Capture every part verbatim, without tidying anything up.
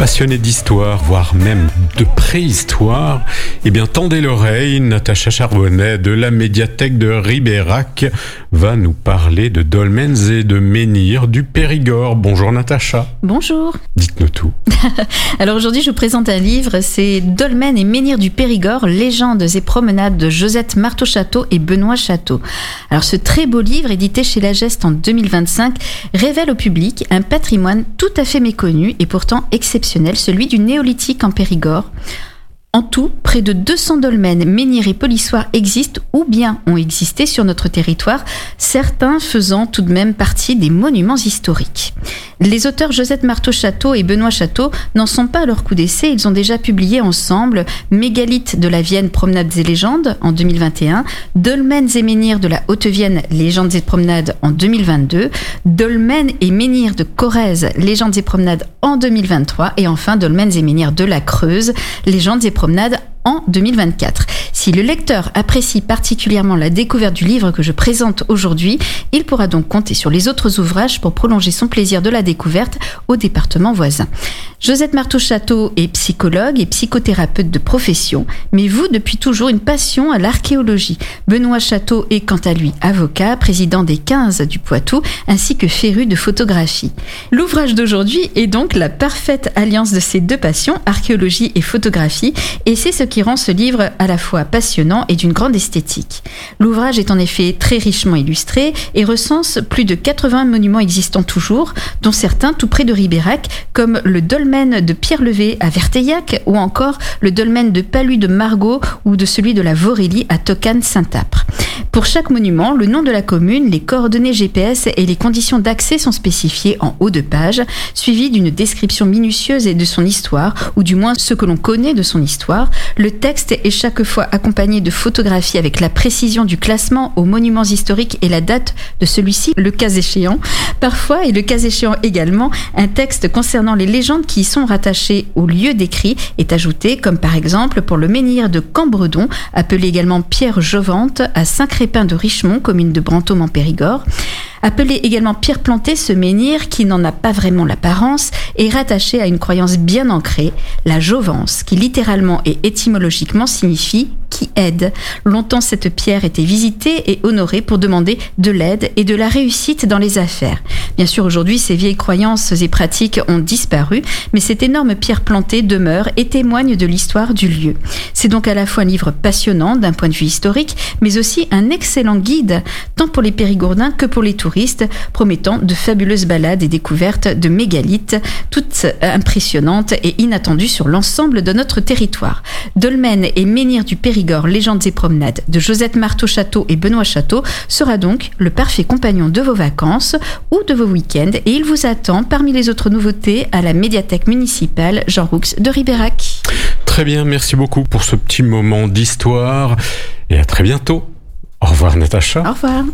Passionné d'histoire, voire même de préhistoire, eh bien tendez l'oreille, Natacha Charbonnet de la médiathèque de Ribérac va nous parler de dolmens et de menhirs du Périgord. Bonjour Natacha. Bonjour. Dites-nous tout. Alors aujourd'hui je vous présente un livre, c'est Dolmens et menhirs du Périgord, légendes et promenades de Josette Marteau-Château et Benoît Château. Alors ce très beau livre, édité chez La Geste en deux mille vingt-cinq, révèle au public un patrimoine tout à fait méconnu et pourtant exceptionnel, celui du néolithique en Périgord. En tout, près de deux cents dolmens, menhirs et polissoirs existent ou bien ont existé sur notre territoire, certains faisant tout de même partie des monuments historiques. Les auteurs Josette Marteau-Château et Benoît Château n'en sont pas à leur coup d'essai, ils ont déjà publié ensemble Mégalithes de la Vienne, promenades et légendes en deux mille vingt et un, Dolmens et menhirs de la Haute-Vienne, légendes et promenades en deux mille vingt-deux, Dolmens et menhirs de Corrèze, légendes et promenades en deux mille vingt-trois et enfin Dolmens et menhirs de la Creuse, légendes et promenades en deux mille vingt-quatre. Si le lecteur apprécie particulièrement la découverte du livre que je présente aujourd'hui, il pourra donc compter sur les autres ouvrages pour prolonger son plaisir de la découverte au département voisin. Josette Marteau-Château est psychologue et psychothérapeute de profession, mais voue depuis toujours une passion à l'archéologie. Benoît Château est quant à lui avocat, président des quinze du Poitou, ainsi que féru de photographie. L'ouvrage d'aujourd'hui est donc la parfaite alliance de ces deux passions, archéologie et photographie, et c'est ce qui rend ce livre à la fois passionnant et d'une grande esthétique. L'ouvrage est en effet très richement illustré et recense plus de quatre-vingts monuments existants toujours, dont certains tout près de Ribérac, comme le dolmen de Pierre-Levé à Verteillac ou encore le dolmen de Palu de Margaux ou de celui de la Vorélie à Tocane-Saint-Apre. Pour chaque monument, le nom de la commune, les coordonnées G P S et les conditions d'accès sont spécifiés en haut de page, suivis d'une description minutieuse de son histoire, ou du moins ce que l'on connaît de son histoire. Le texte est chaque fois accompagné de photographies avec la précision du classement aux monuments historiques et la date de celui-ci, le cas échéant. Parfois, et le cas échéant également, un texte concernant les légendes qui y sont rattachées au lieu décrit est ajouté, comme par exemple pour le menhir de Cambredon, appelé également Pierre Jovante, à Saint-Crépin de Richemont, commune de Brantôme en Périgord. Appelé également Pierre Planté, ce menhir, qui n'en a pas vraiment l'apparence, est rattaché à une croyance bien ancrée, la Jovance, qui littéralement et étymologiquement signifie « qui aide ». Longtemps, cette pierre était visitée et honorée pour demander de l'aide et de la réussite dans les affaires. Bien sûr, aujourd'hui, ces vieilles croyances et pratiques ont disparu, mais cette énorme pierre plantée demeure et témoigne de l'histoire du lieu. C'est donc à la fois un livre passionnant d'un point de vue historique, mais aussi un excellent guide, tant pour les Périgourdins que pour les touristes, promettant de fabuleuses balades et découvertes de mégalithes, toutes impressionnantes et inattendues sur l'ensemble de notre territoire. Dolmens et menhirs du Périgord, légendes et promenades de Josette Marteau-Château et Benoît Château sera donc le parfait compagnon de vos vacances ou de vos week-ends, et il vous attend parmi les autres nouveautés à la médiathèque municipale Jean Roux de Ribérac. Très bien, merci beaucoup pour ce petit moment d'histoire et à très bientôt. Au revoir Natacha. Au revoir.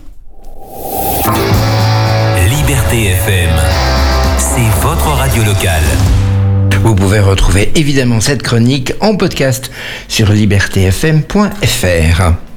Liberté F M, c'est votre radio locale. Vous pouvez retrouver évidemment cette chronique en podcast sur liberté f m point f r.